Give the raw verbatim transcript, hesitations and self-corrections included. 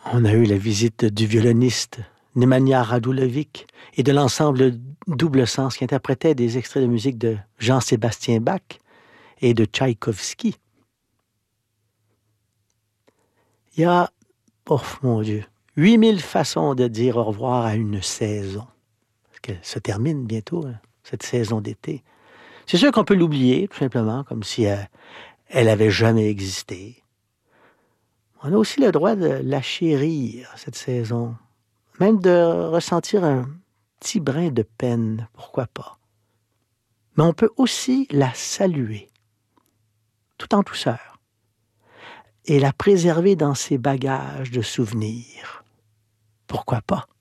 On a eu la visite du violoniste Nemanja Radulovic et de l'ensemble Double Sens qui interprétait des extraits de musique de Jean-Sébastien Bach et de Tchaïkovski. Il y a, oh mon Dieu, huit mille façons de dire au revoir à une saison. Parce qu'elle se termine bientôt, hein, cette saison d'été. C'est sûr qu'on peut l'oublier, tout simplement, comme si elle, elle avait jamais existé. On a aussi le droit de la chérir, cette saison. Même de ressentir un petit brin de peine, pourquoi pas. Mais on peut aussi la saluer, tout en douceur, et la préserver dans ses bagages de souvenirs. Pourquoi pas?